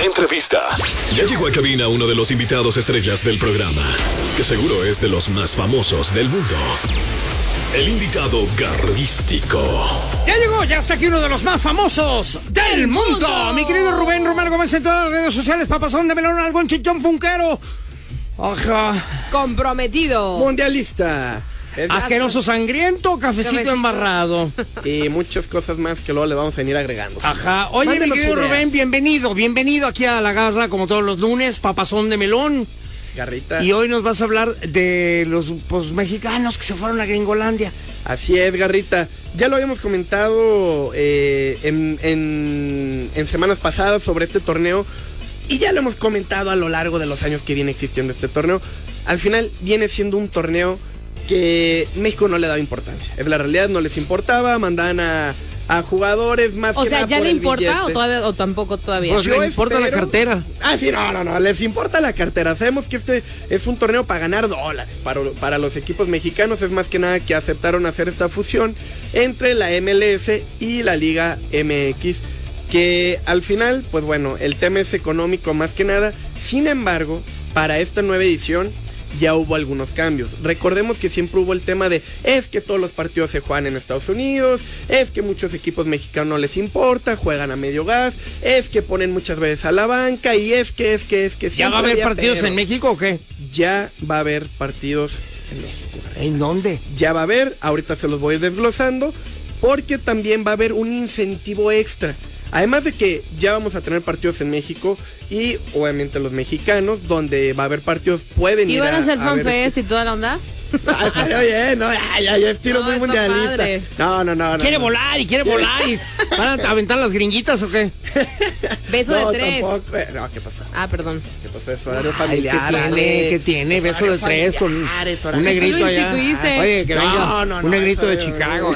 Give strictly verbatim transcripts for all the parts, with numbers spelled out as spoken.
entrevista. Ya llegó a cabina uno de los invitados estrellas del programa, que seguro es de los más famosos del mundo. El invitado garrístico. Ya llegó, ya está aquí uno de los más famosos del mundo. mundo. Mi querido Rubén Román Gómez en todas las redes sociales. Papazón de melón, algún chichón funquero. Ajá. Comprometido. Mundialista. Asqueroso sangriento, cafecito, cafecito embarrado. Y muchas cosas más que luego le vamos a venir agregando. Ajá. Oye, Mándenos mi querido ideas. Rubén, bienvenido. Bienvenido aquí a La Garra, como todos los lunes. Papazón de melón. Garrita. Y hoy nos vas a hablar de los pues, mexicanos que se fueron a Gringolandia. Así es, Garrita. Ya lo habíamos comentado eh, en, en, en semanas pasadas sobre este torneo. Y ya lo hemos comentado a lo largo de los años que viene existiendo este torneo. Al final viene siendo un torneo que México no le daba importancia. Es la realidad, no les importaba, mandaban a, a jugadores más o que sea, nada ¿ya por le el importa billete. o todavía o tampoco todavía? Pues le importa espero... la cartera. Ah, sí, no, no, no, les importa la cartera. Sabemos que este es un torneo para ganar dólares para, para los equipos mexicanos. Es más que nada que aceptaron hacer esta fusión entre la M L S y la Liga M X, que al final, pues bueno, el tema es económico más que nada. Sin embargo, para esta nueva edición ya hubo algunos cambios. Recordemos que siempre hubo el tema de es que todos los partidos se juegan en Estados Unidos, es que muchos equipos mexicanos no les importa, juegan a medio gas, es que ponen muchas veces a la banca y es que, es que, es que... ¿Ya va a haber partidos peros. en México o qué? Ya va a haber partidos en México. ¿En dónde? Ya va a haber, ahorita se los voy a ir desglosando, porque también va a haber un incentivo extra. Además de que ya vamos a tener partidos en México y obviamente los mexicanos, donde va a haber partidos, pueden ir a... ¿Y van a hacer fanfest este... y toda la onda? Ah, estaría bien, no, ya, ya, ya estilo no, muy mundialista. Padre. No, no, no, no. Quiere no. volar y quiere volar y van a aventar las gringuitas o qué? Beso no, de tres. Tampoco. No, ¿qué pasa? Ah, perdón. ¿Qué pasó? Es horario Ay, familiar. ¿Qué tiene? ¿Qué tiene? Beso de tres con un negrito lo allá. Oye, que venga no, no, no, un negrito de eso, Chicago.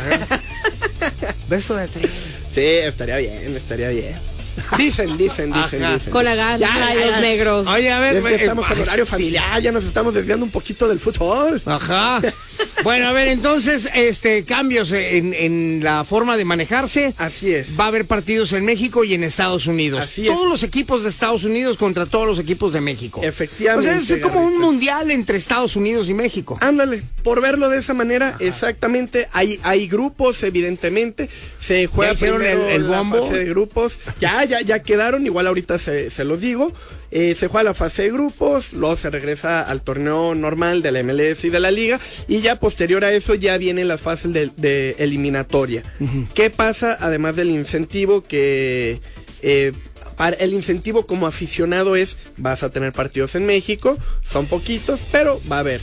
¿eh? Beso de tres. Sí, estaría bien, estaría bien. Dicen, dicen, dicen, Ajá. dicen. Con la gas, rayos negros. Oye, a ver, es que estamos eh, en horario familiar, ya nos estamos desviando un poquito del fútbol. Ajá. Bueno, a ver, entonces, este, cambios en, en la forma de manejarse. Así es. Va a haber partidos en México y en Estados Unidos. Así es. Todos los equipos de Estados Unidos contra todos los equipos de México. Efectivamente. O sea, es como un mundial entre Estados Unidos y México. Ándale, por verlo de esa manera, ajá, exactamente. Hay, hay grupos, evidentemente. Se juega primero el, el bombo. La fase de grupos. Ya, ya, ya quedaron. Igual ahorita se, se los digo. Eh, se juega la fase de grupos, luego se regresa al torneo normal de la M L S y de la liga, y ya posterior a eso ya vienen las fases de, de eliminatoria. Uh-huh. ¿Qué pasa además del incentivo? Que eh, para el incentivo como aficionado es, vas a tener partidos en México, son poquitos, pero va a haber.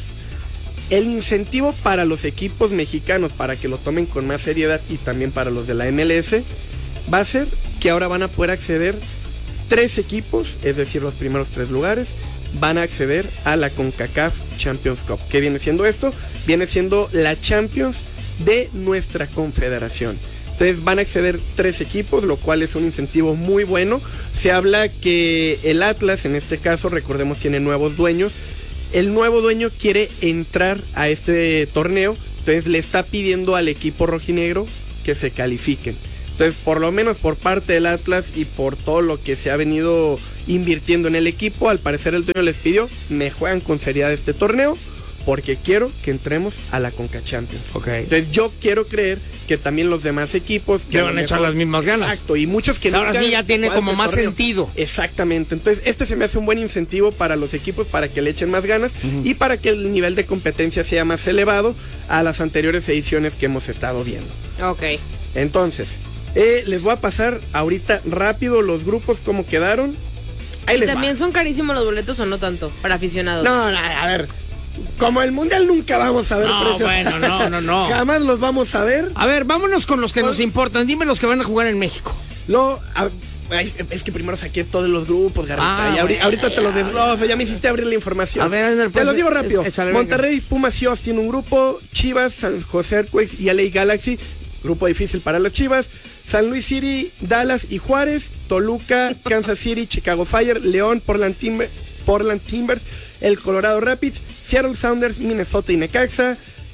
El incentivo para los equipos mexicanos, para que lo tomen con más seriedad, y también para los de la M L S, va a ser que ahora van a poder acceder tres equipos, es decir, los primeros tres lugares, van a acceder a la CONCACAF Champions Cup. ¿Qué viene siendo esto? Viene siendo la Champions de nuestra confederación. Entonces van a acceder tres equipos, lo cual es un incentivo muy bueno. Se habla que el Atlas, en este caso, recordemos, tiene nuevos dueños. El nuevo dueño quiere entrar a este torneo, entonces le está pidiendo al equipo rojinegro que se califiquen. Entonces, por lo menos por parte del Atlas y por todo lo que se ha venido invirtiendo en el equipo, al parecer el dueño les pidió, me juegan con seriedad este torneo, porque quiero que entremos a la Conca Champions. Okay. Entonces, yo quiero creer que también los demás equipos que van a echar las mismas ganas. Exacto, y muchos que no. Ahora sí ya tiene como más torneo. Sentido. Exactamente. Entonces, este se me hace un buen incentivo para los equipos para que le echen más ganas, uh-huh, y para que el nivel de competencia sea más elevado a las anteriores ediciones que hemos estado viendo. Ok. Entonces, Eh, les voy a pasar ahorita rápido los grupos como quedaron. Ahí les ¿También va. Son carísimos los boletos o no tanto para aficionados? No, no, a ver. Como el mundial nunca vamos a ver no, precios. Bueno, no, no, no. Jamás los vamos a ver. A ver, vámonos con los que pues, nos importan. Dime los que van a jugar en México. Lo, a, ay, es que primero saqué todos los grupos, Garrita. Ah, y ahorita, ahorita te los desgloso. Ya me hiciste abrir la información. A ver, Ander, pues, te lo digo rápido. Échale, Monterrey, Pumas y Chivas tiene un grupo. Chivas, San José Earthquakes y L A Galaxy. Grupo difícil para las Chivas. San Luis City, Dallas y Juárez, Toluca, Kansas City, Chicago Fire, León, Portland, Timber, Portland Timbers, el Colorado Rapids, Seattle Sounders, Minnesota y Necaxa,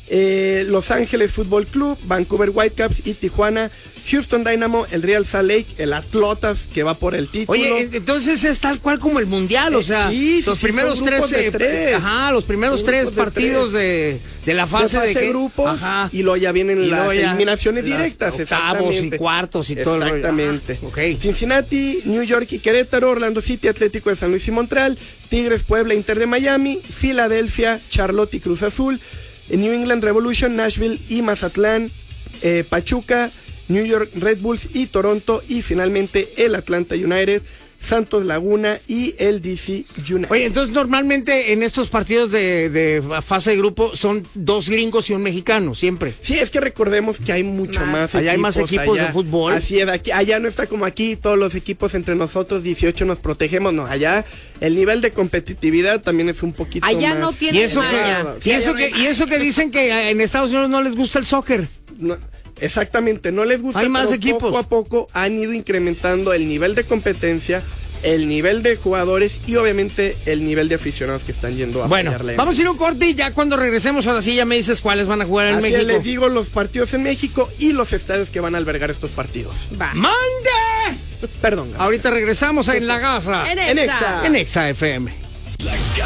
eh, Los Ángeles Fútbol Club, Vancouver Whitecaps y Tijuana, Houston Dynamo, el Real Salt Lake, el Atlotas que va por el título. Oye, entonces es tal cual como el mundial, o sea, eh, sí, sí, los sí, primeros tres, de tres, ajá, los primeros tres de partidos tres. De, de la fase de, de, de grupos, ajá. Y luego ya vienen y las ya eliminaciones las directas, octavos y cuartos y todo. Exactamente. El okay. Cincinnati, New York y Querétaro, Orlando City, Atlético de San Luis y Montreal, Tigres, Puebla, Inter de Miami, Filadelfia, Charlotte y Cruz Azul, New England Revolution, Nashville y Mazatlán, eh, Pachuca, New York Red Bulls y Toronto, y finalmente el Atlanta United, Santos Laguna y el D C United. Oye, entonces normalmente en estos partidos de, de fase de grupo son dos gringos y un mexicano, siempre. Sí, es que recordemos que hay mucho más, más allá equipos. Hay más equipos allá, de fútbol. Así es, aquí, allá no está como aquí, todos los equipos entre nosotros, dieciocho nos protegemos, no, allá el nivel de competitividad también es un poquito allá más. no tiene y eso maña. que, y eso que, y eso que dicen que en Estados Unidos no les gusta el soccer. No, exactamente, no les gusta. Hay más pero equipos. Poco a poco han ido incrementando el nivel de competencia, el nivel de jugadores y obviamente el nivel de aficionados que están yendo a bueno, apoyar la vamos a ir a un corte y ya cuando regresemos ahora sí ya me dices cuáles van a jugar en Así México. les digo los partidos en México y los estadios que van a albergar estos partidos. Va. ¡Mande! Perdón. Ahorita regresamos en La Garra. En En Exa. Exa. En Exa F M.